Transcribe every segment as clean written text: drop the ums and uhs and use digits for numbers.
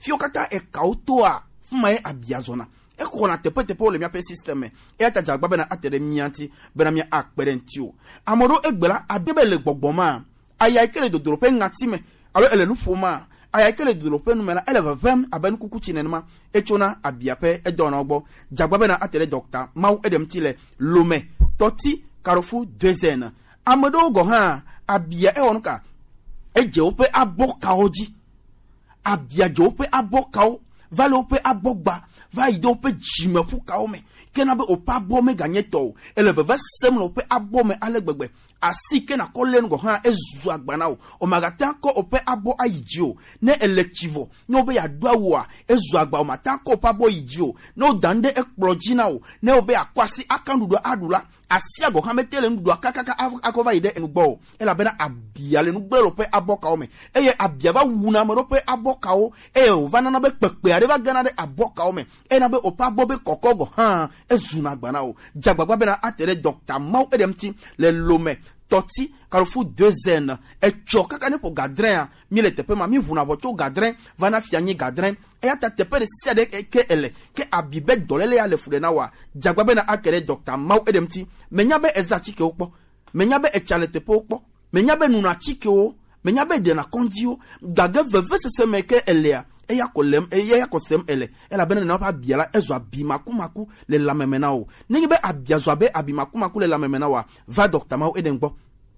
fiokata e kautoa fuma e abiazona e kona tepe le mia pe systeme e ata jagba bena atere mianti bena mia akperentio amoro egbela adebe le gbogboma aya ikele do drope ngatime alo ele lufoma aya ikele do drope numela ele vem aben kuku chinenma e chona abiape e dona ogbo jagba bena atere doctor mau edem tile lome toti karofu dezen amodo go ha abia e onuka e jeope aboka oji abia jeope aboka o vale ope abogba va ido pe jime fu kaome kena be opa bo me ganyeto ele be sem no pe abo me alegbegbe asi kena kolen go ha ezu agbana o magata ko ope abo ayijio ne electivo no be yaduawo a ezu agba o mata ko opa bo yijio no dande exploji na o ne obe akwasi akandudo adula asi ago ha metele ndudo akaka akova ide enugbo ela bena abiale nugbelo pe abo kaome eye abiava wuna mo pe abo kao o vanana be pepe areva gana de abo kaome ena be opa bo be kokogo ha ezuna agbana o jagbagba bena atere doctor mau edemti le lome toti karofu dezen e choka kane po gadren mi le tepe ma mi vuna bocho gadren vana fianyi gadren e ata tepe de sede ke ele ke abibe dolele ya le fudena wa jagbabe na akere doctor mau edemti menyabe ezati ke okpo menyabe e chale tepe okpo menyabe nuna chike o menyabe de na kondio gage veve se meke ele eya kolem eya kosem ele ela bena na pa biala ezo abimakumaku le lamemena o ningi be abiazo abe abimakumaku le lamemena wa va docteur mau edengbo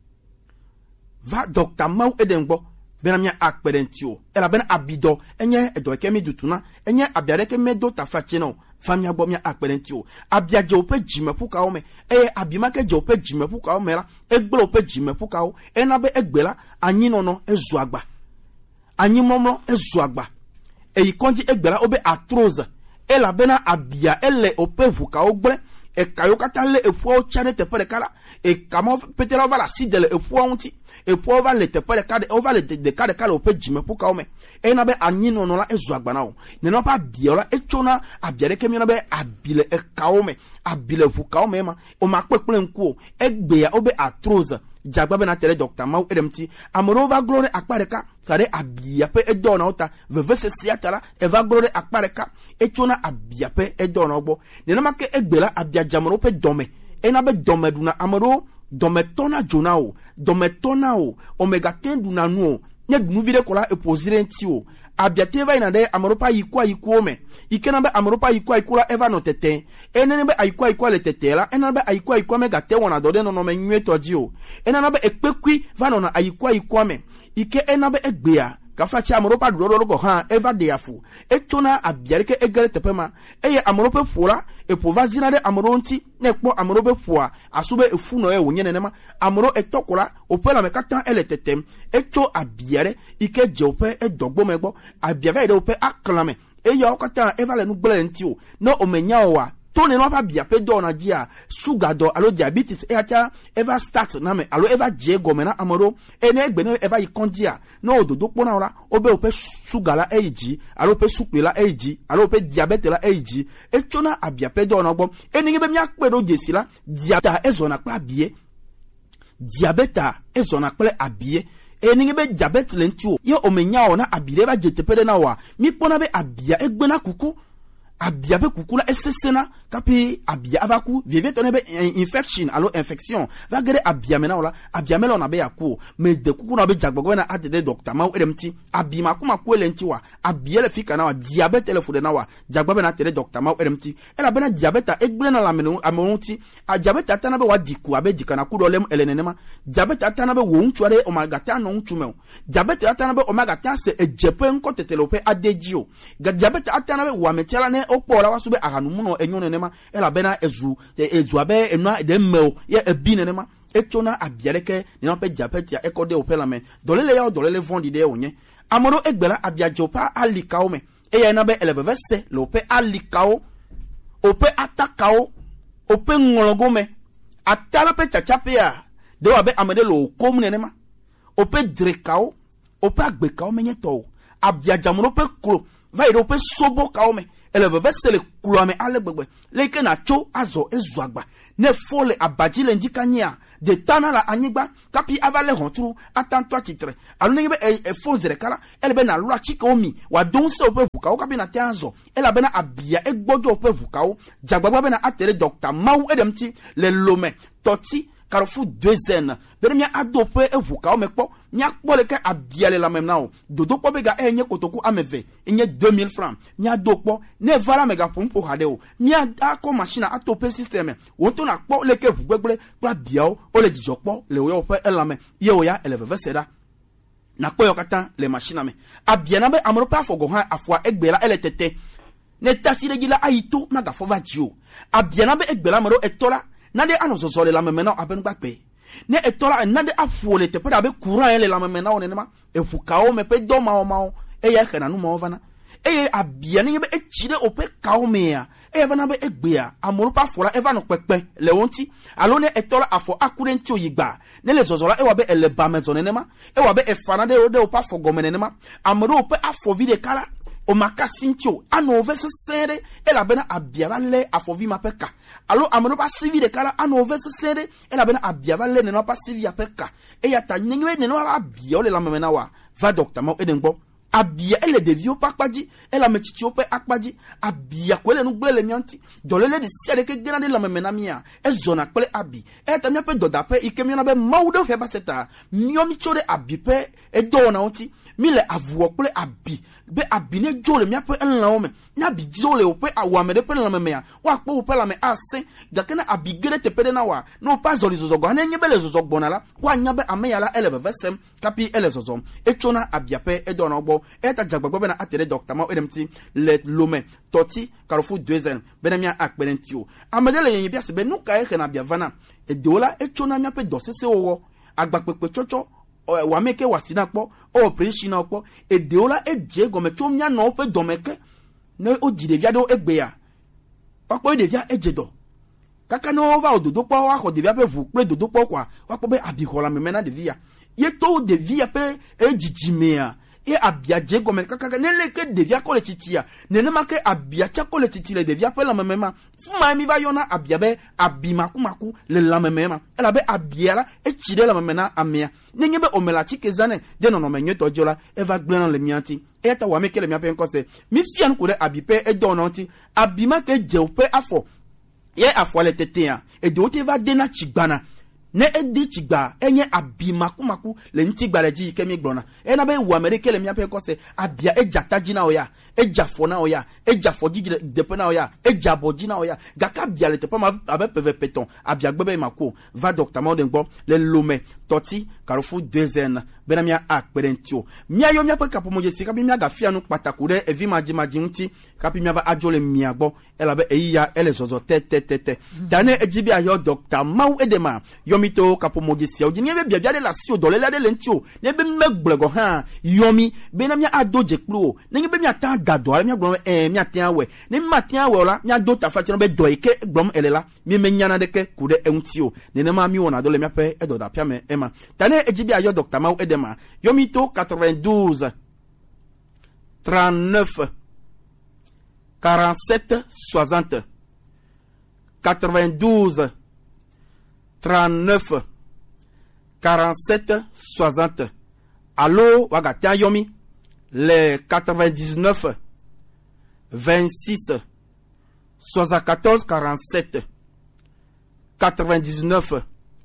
bena mia akperentio ela bena abido enye edo kemi dutuna enye abiare ke medo tafacheno famia gbo mia akperentio abiaje ope jime puka ome abima ke je ope jime puka ome ra egbelo ope jime puka o enabe egbela anyi nono ezu agba anyi momlo ezu agba eyi konji egbela obe atroza ela bena abia ele ope vuka ogbre e kayokata le efuo chane tepere kala e kamo petera vala sidele efuo unti efuo vala tepere kade ovale de kade kala ope jime puka ome ena be anyino no la ezu agbana o ne no pa biola echona abiare kemi na be abile e kaome abile vuka ome ma o ma pepele nku egbe ya obe atroza jagbabe na tele doctor mau edemti amorova glory akpareka kare abia pe edona ota vevese siatala eva glory akpareka echona abia pe edona ogbo ne na make egbela abia jamoro pe dome ena be dome duna amoro dome tona jonao dome tona o omega 10 duna nuo nye dunu vide kola eposire nti o abia teva ina de amoropa yikwa me ikena be amoropa yikwa eva no tete enene be yikwa le tete la enene be yikwa me gate wona dode no me nwe toji o enene be ekpekwi va no na yikwa me ike enene be egbea kafachi amoropa dodoro ha eva de afu echona abiareke egere tepema eye amorope fura epova zina de amoronti nekpo amorope fua asube efuno e wonye nema amoro etokura opela mekata ele tetem echo abiare ike jope edogbo megbo abiave de ope aklame eye okata eva le nugbele ntio no omenya owa tone no pa bia pe do na dia sugar do alo diabetes e acha ever start na me alo ever je gomena amoro ene egbe no ever ikondia no ododo pona ora obe ope sugar la eji alo pe sukpe la eji alo pe diabetes la eji e chona abia pe do na gbo eni be mi akpe do jesila diabeta ezona kpa bie diabeta ezona kple abie eni be diabetes lentio ye omenya ona abire ba jetepede na wa mi pona be abia egbe na kuku abia be kukula esesena kapi abia avaku vive tone be infection alo infection va gere abia mena ola abia mela na be yaku me de kuku na be jagbogo na adede doctor ma edemti abima kuma ku elenti wa abia le fika na wa diabetes le fude na wa jagbobe na tele doctor ma edemti ela be na diabetes egbele na la menu amonti a diabetes atana be wa diku abe dikana ku dolem elenenema diabetes atana be wo ntuare omega 3 no ntume diabetes atana be omega 3 se ejepe nko tetelope adejio diabetes atana be wa metela ne okpora wasube ahanumuno enyone nema ela bena ezu abe enwa de mel ye ebine nema echona abiareke ni na pe diabetes ya ekode opelame dolele ya dolele vondi de onye amoro egbela abiajopa alikaome eya na be elevese lope alikao ope atakao ope ngologome atala pe chachape ya de wa be amede lo komne nema ope drekao ope agbekao menyeto abiajamoro pe kro va iro pe sobo kaome ele veve se le kluame ale gbegbe le ke na tso azo ezuagba ne fole abaji le ndikanya de tana la anyigba kapi avale hontru atanto atitre alo ne be efozere kala ele be na lua chika omi wa don se ope buka o kapi na tanzo ele be na abia egbojo ope buka o jagbagba be na atere Dr. Mau edemti le lome toti Carrefour 2N bere mia adope evuka o mekpo mia kpole ke abiale la même nao dodo po bega enye kotoku ameve enye 2000 francs mia dopo ne vala mega pompo hadeo mia ako machine atope system wonto na kpo leke vugbegbele pra biao o le jijokpo le oyo pe elame ye oya eleve seda na kpo yokata le machine ame abiana be amro pa fogo ha afwa egbela eletete ne tasire gila aito maga fova jio abiana be egbela maro etola nade anozozole la memena aben gbagbe ne etola nade afuole te peda be courant ele la memena onenema efukao me pe do mao eya kana nu ma ovana eye abia ne be echire ope kaomea eye vana be egbea amoro pa fola eva no pepe le wonti alo ne etola afo akurenti oyigba ne le zozola ewa be ele ba mezonenema ewa be efana de ode opa fogomenenema amoro ope afo vide kala o makasintio ano vese sere ela bena abiava le afovi mapeka alo amano pa sivi de kala ano vese sere ela bena abiava le ne no pa sivi apeka e ya ta nyengwe ne no abia o le la memena wa va Dr. Mau edengbo abia ele de vio pakpaji ela mechichi ope akpaji abia kwele nu gbele mianti dolele de siade ke gena de la memena mia e zona kwele abi e ta mia pe doda pe ikemiona be maudo heba seta miomi chore abi pe e do na onti mile avuo kwele abi be abine jole mia pe enlaome nya bi jole ope awame de pe la memea wa kpo pe la me ase dakena abigere te pe de na wa no pa zoli zozogo ane nyebele zozogo na la wa nyabe ameyala eleve vesem kapi ele zozom echona abiape e do na ogbo eta jagbagbo be na atere Dr. Mau edemti le lome toti Carrefour 2N benamia akperentio amedele yen bia se be nuka e na bia vana e dola echona mia pe dosese owo agbapekpe chocho wa meke wasina kpo o preshina kpo e deola eje gome chomnya no pe domeke ne o jide via do egbeya pakpo de via ejedo kaka no va ododo kpo wa ko de via pe vu pe dodo kpo kwa wa kpo be abihola memena de via ye to de via pe ejijimea e abia je gome kaka ne leke de via ko le titia ne ne make abia cha ko le titile de via pe la memema fuma mi va yona abia be abimakumaku le la memema ela be abia la e chide la memena amia nenye be omela chikezane de no menye tojola e va glena le mianti e ta wa meke le miape nkose mi fian ko de abipe e dononti abima ke je ope afo ye afo le tetea e de ote va dena chigbana ne edi chigba enye abimakumaku le ntigba le ji kemi gbona e na be wu amerike le miape nkose abia ejata jina oya ejafo na oya ejafo jiji de pena oya ejabo jina oya gaka bia le te pa ma abe peve peton abia gbebe mako va Dr. Mau dengbo le lome toti Carrefour 2N benamia akperentio mia yo mia pe kapo moje si kapi mia gafia nu patakure evi maji nti kapi mia va ajole miagbo elabe eya ele zozo te dane ejibi ayo Dr. Mau edema yomito kapo moje si o jinye be bia de la si o dole la de lentio ne be megblego ha yomi benamia adoje klo ne be mia ta gado mia gbon mia tian we ne ma tian we la mia do ta fa be do ike gbom elela mi menyana de ke kude entio ne ma mi wona dole mia pe edo da pia me ema dane ejibi ayo Dr. Mau edema yomito 92 39 47 60 92 39 47 60 allo wagata yomi le 99 26 74 47 99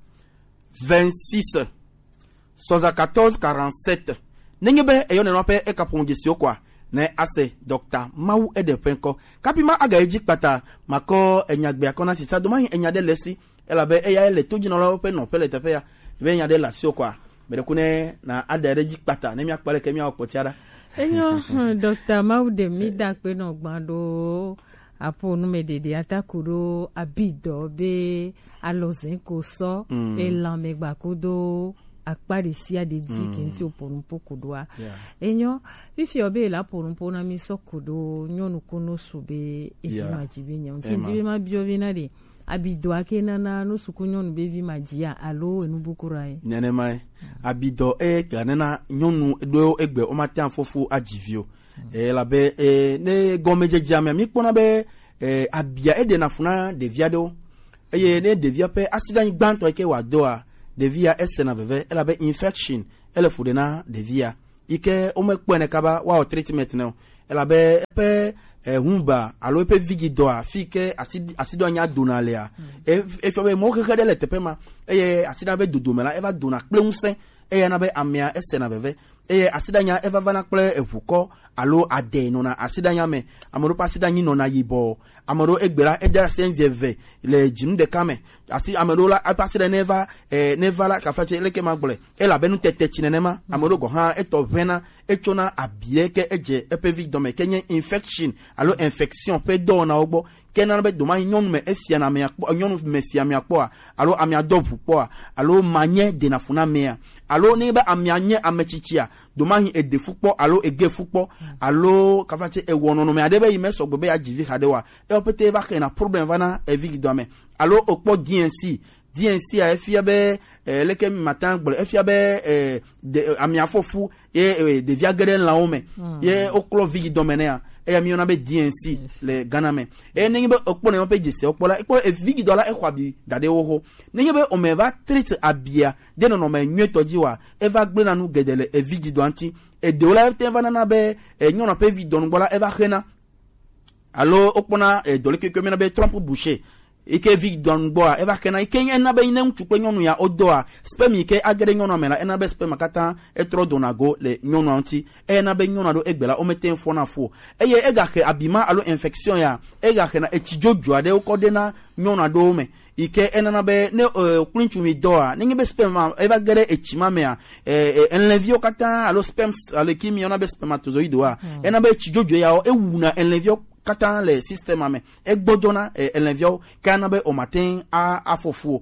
26 74 47 nengebe eyo ne nope e kaponjesi okwa ne ase Dr. Mau edepenko kapima aga eji pata mako enyagbe akona sisa do man enyade lesi elabe eya ele toji no lo pe no pele tefe ya be enyade la si okwa bere kune na ada eji pata ne mi akpare kemi apotiara eyo Dr. Mau de mi da pe no gbando apo nu medede atakuro abido be alozen ko so elamegba kodo akparisia de diki nti oponumpo kodwa enyo fifi obe la ponumpo na mi sokodo nyonu kono sube efimajibe nya nti jibe ma biobe na de abido akena na no sukunyonu bevi majia alo enubukurai nene mai abido e kanena nyonu do egbe o matian fofu ajivio la be ne gomeje jamia mi pona be abia ede na funa de viado ne de via pe accident gbanto eke wa doa de via esena veve la be infection ele fudena de via ike o me pone kaba wa treatment no la be pe humba alo pe vigi doa fike asido anya donalea e fe mo ke de le tepema asida be dodumela eva dona pleunse na be amia esena veve asidanya eva vana kple evuko alo adeno na asidanya me amoro pa asidanya no na yibo amoro egbera eda senzeve le jinu de kame asi amoro la apasida neva neva la kafache leke magbole ela benu tete chinenema amoro go ha eto vena echona abieke eje epevi dome kenye infection alo infection pe do na ogbo kenan be do ma nyonu me efia na me akpo nyonu me fia me akpo alo amia dobu po alo manye de na funa me alo ne ba amianye amechichia do ma hi edefukpo alo egefukpo alo kafache ewono no me adebe yimeso gbe ya jivi hadewa opete va na problem vana evigi dome alo okpo DNC a efia be leke matin gbole efia be de amiafofu de viagere laome ye oklo vigi domenea mi ona be DNC le Ghana me ningi be okpo ne pe jese okpo la ekpo vigi dola ekwabi dade wo ningi be o me va treat abia de no me nwetoji wa eva gbe na nu gedele vigi do anti de ola te vana na be nyona pe vigi don gbola eva khena allo okpona dole ke kemena be Trump boucher ike vig don boa eva kena ike na be inem chukwe nyonu ya odoa spem ike agere nyonu amela na be spem akata etro donago le nyonu anti na be nyonu do egbela o meten fo na fo ega ke abima alo infection ya ega ke na echijojo ade ukode na nyonu do me ike na be ne kulinchu mi doa ninge be spem eva gere echima me enlevio kata alo spem alo kimi na be spermatozoid wa na be echijojo ya ewuna enlevio kata le système ame egbojona elenvio kana be o matin a fofu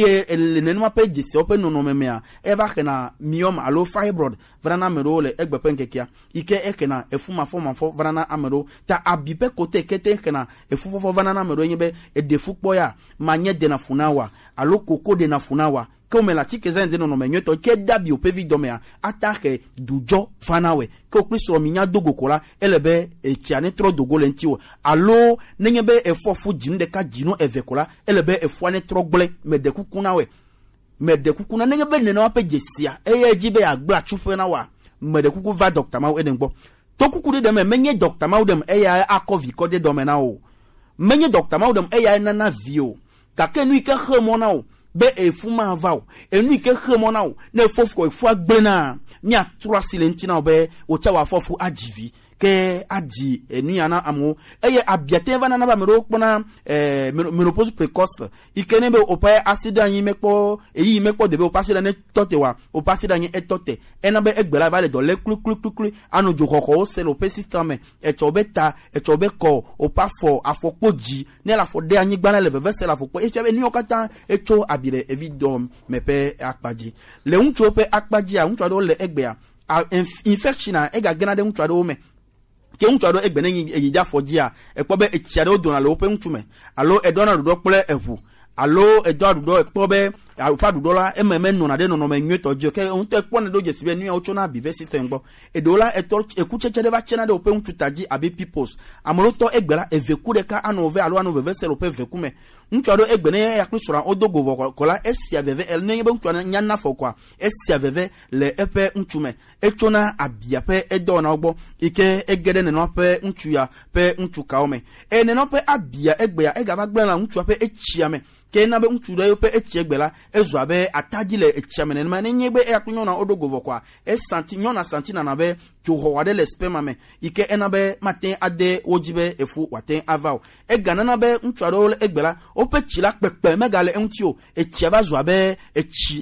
le nenuma pe jisi ope nono memea eva kena myoma alo fibroid vrana mero le egbepen kekia ike ekena efuma forma fo vrana amero ta abipe kote kete kena efufo vrana mero nyebe edefukpo ya manye de na funawa alo koko de na funawa comme la tike zende no menyeto ke dabi opevi domea atake dujo fanawe ko kristo minya dogo kola elebe echiane tro dogo lentio allo nenyebe efofu jinde ka jino evekola elebe efuane tro gble medekukuna we medekukuna nenyebe nena wape jesia jibe agba chufe na wa medekuku va doctor ma edengbo to kuku de menye doctor ma dem akovi ko de domena o menye doctor ma dem nana vio ka kenu ike khemona o be efuma vao enu ike khemona o na fofu efu agbena ni atura silentina be o chawa fofu ajivi ke adi enu yana amu abiate vana na ba mero kpona menopause précoce ikene be opa accident yi mekpo eyi mekpo de be opa accident ne totewa opa accident yi etote ena be egbela vale do le klu anu jokoko o se lo pe system etobeta etobeko opa fo afokpoji ne la fo de anyi gbana le veve se la fokpo echebe ni okata echo abire evidom mepe akpaji le uncho pe akpaji a uncho do le egbea infection a ega gena de uncho do me ke uncho egbene yija fojia ekpobe echiade odona lo pe unchume alo edona do pole evu alo edo do ekpobe pa do la ememe no na de no me nweto jo ke unto ekpone do jesibe nu ocho na bive system gbo edola eto ekucheche de ba chena de ope unchutaji abi peoples amoroto egbela eveku de ka anove alo anove veselo pe vekume uncho egbene ya krisura odogo kola esia veve el nebe uncho nyanna fokwa esia veve le epe unchume echona abia pe edo na ogbo ike egede ne no pe unchu ya pe unchu kaome ne no pe abia egbe ya ega ba gbela unchu pe echiame ke na be unchudo yo pe echigbela ezo abe atagile echiamene ma ne nyebe akunyo na odogovo kwa santi nyona santi na be tuho wade le spema me ike enabe matin ade ojibe efu waten avao egana na be unchudo egbela ope chila pepe megale untio echiaba zo abe echi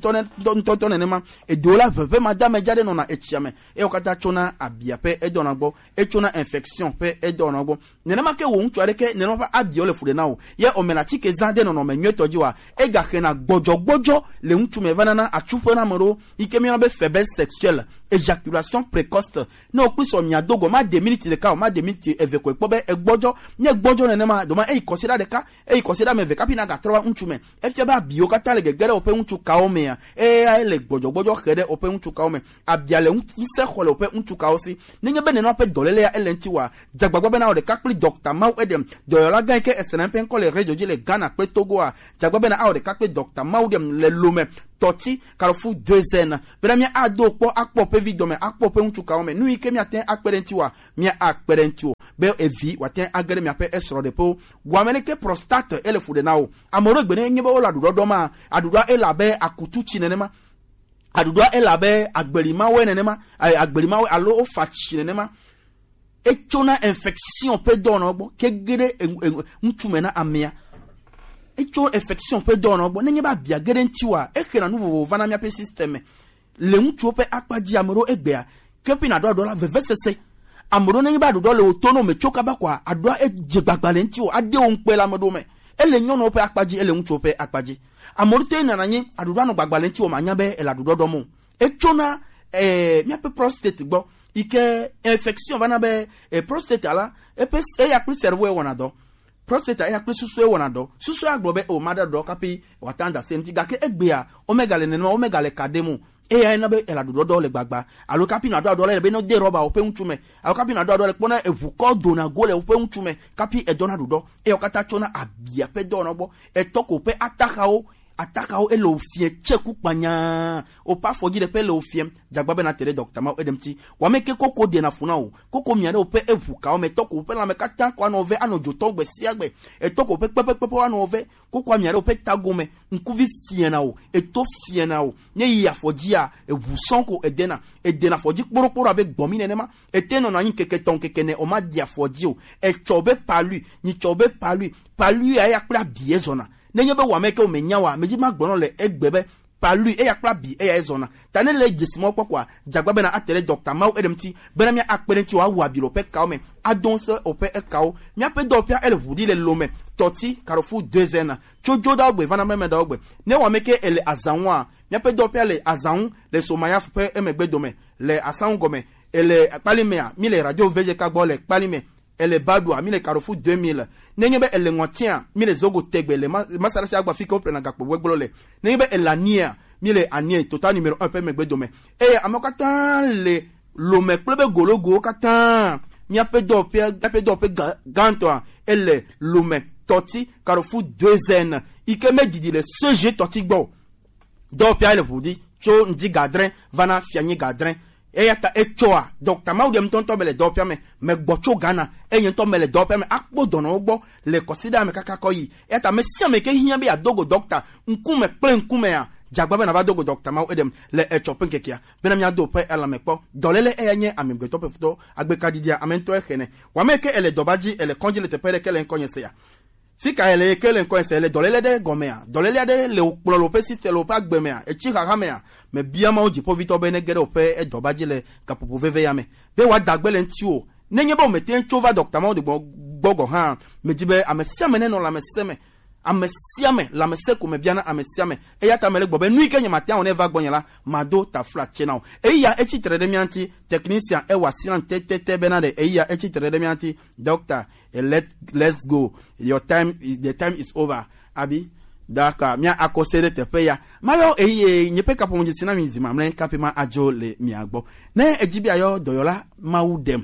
ntone ne ma edola pepe madame jade no na echiame okata chona abia pe edonagbo echona infection pe edonagbo ne ma ke wo unchuade ke ne no pa abia le fude nawo ye omenati ke zande no menyeto jiwa ega kena gbojo le unchume vanana achupo na moro ike mi na be faiblesse sexuelle éjaculation précoce no plus on mia dogo ma 2 minutes de ka ma 2 minutes eveko pobe egbojo nye gbojo ne ma do ma consider de ka consider me veka pina ga trowa unchume ba bio kata le gegere ope unchu kaome ya le gbojo kede ope unchu kaome abiale unse khole ope unchu kaosi ninye bene no pe dolele ya elenti wa jagbagba bena o de kakli docteur mau edem doyola gan ke SNP ko le rejo le Ghana pe Togo a jagbagba bena o de kakli docteur mau dem le lome toti Carrefour 2N bena mi ado po akpo pe vidome akpo pe unchu kaome nu ike mi aten akperenti wa mi akperenti o be evi waten agere mi ape esro de po wameneke prostate ele fude nawo amoro gbene nyebe o la dudo ma adudo elabe akutu chinenema adudo elabe agbelimawe nenema agbelimawe alo o fachi nenema echona infection pe dono gbo kegere ntumena amia echo infection pe dono gbo nenye ba bia gere ntiwa ekena nuvo vana mia pe system le ntu pe akpaji amoro egbea kepina do la vevesese amoro nenye ba do le otono me choka ba kwa adwa ejegbagba ntiwo ade onpe la modo me ele nyono pe akpaji ele ntu pe akpaji amoro te na nanyi adudo no gbagba ntiwo ma nya be ele adudo do mo echona mia pe prostate gbo ike infection vana be prostate ala ya pri cerveau wona do prostate ya pri susu wona do susu aglobe o mada do kapi watanda senti gake egbea omega le neno omega le kademu ya na be ela do le gbagba alo kapi na do le be no de roba ope nchume alo kapi na do le pona evuko do na gole ope nchume kapi edona do okata chona abia pe do no bo etoko pe atakao ele ofie cheku panya o pa fogi de pe le ofie jagba be na tere docteur ma edemti wa meke koko de na funa o koko miare o pe evuka o metoko pe la mekata kwa no ve anojo togbe siagbe etoko pe pepe wa no ve koko miare o pe tagome nkuvi fiena o eto fiena o nye ya fogi a ebusonko edena fogi kporo abe gbomi nenema eteno na yin keke ton keke ne o ma dia fogi o echobe palu ya kra biezona nenye be wa meke o menya wa meji magbono le egbebe palu yakra bi ezona tane le jesimo kwakwa jagba be na atere docteur mau edemti bena mi akperenti wa wa biro pe kawo me adonse ope kawo mi ape do pia ele vudi le lome toti Carrefour 2N chojo da ogbe vana meme da ogbe ne wa meke ele azanwa mi ape do pia le azan le somaya fe emegbe dome le asan gome ele palimea mi le radio VG kagbo le palime ele badwa mi le Carrefour 2000 nenyebe ele ngotia mi le zogo tegbe le masarasi agba fiko prena gakpo wegbolo le nenyebe elania mi le anie total numéro 1 pe megbe dome amokata le lome plebe gologo kata mi ape do pe ganto ele lome toti Carrefour 2N ike medidi le CG toti gbo do pia ele vudi cho ndi gadrin vana fianye gadrin yata echoa docteur maudem tonto mele dopia me gbocho Ghana ento mele dopia me akpo dono gbo le consider me kakako yi yata me sia me ke hinya be adogo docteur nkume ple nkume ya jagba na ba dogo docteur maudem le echopen kekia bena mi ado pe ela me kpo dolele enye amigbe to pe futo agbe kadidia amento ekene wa me ke ele dobaji ele konjile te pele kele nkonye se ya fika ele kele nkonye ele dolele de gomea dolele de le okpolo pe site lo pa gbemea echi hahamea me biama oji povito bene gere ope edobaji le kapopo veve yame be wa dagbele ntio nenye ba meten chova docteur ma de gbogo ha mejibe amesiame ne no la meseme amesiame la meseko me biana amesiame yata mele gbobe nu ike nyamatia on eva gbonyala mado ta flat channel ya echi trede mianti technicien wa silan tete benade ya echi trede mianti doctor let's go the time is over abi daka mia akosede tepeya mayo nyepe kapo mjisina mizima mle kapima ajo le miagbo ne ejibi ayo doyola maudem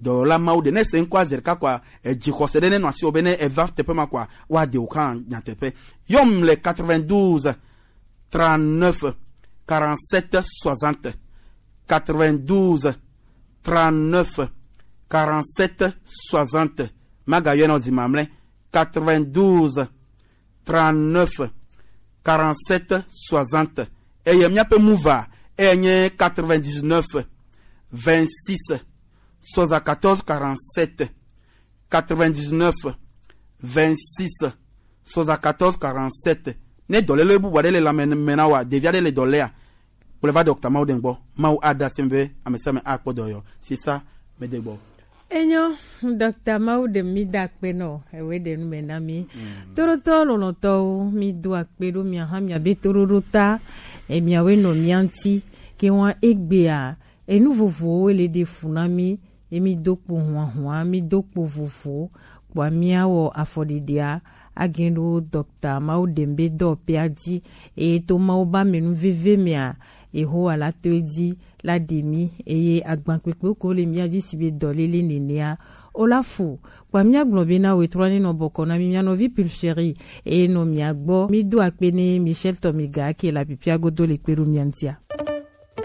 ne se nkwa zerka kwa ejikosede ne nwasi obene eva tepe makwa wa de ukan nyatepe yom le 92 39 47 60 92 39 47 60 magayeno zimamle 92 39 47 60 et mi ape mouva enye 99 26 74 47 99 26 74 47 ne dolele bu wadele la menawa deviade le dolea pour le va docteur maudengbo mau ada sembe amesame akpo doyo c'est ça medegbo enyo Dr. Maude mi dakpe no ewe de nu menami toroto loloto mi do akpe do mi ha mi abe tororota e mi awe no mianti ke won egbe a et nous vovo ele de funami emi dokpo hwa mi dokpo vovo kwa miawo afodidia agendo Dr. Maudembe do piadi et to maoba menu vive mia et ho ala tedi la demi et agbankwepe ko le miadi sibe dolele nenea olafu kwa mia globena wetrani no bokona mi no vi pulchérie et no miagbo mi do akpene Michel Tomiga qui est la pipiago do le peru miantia.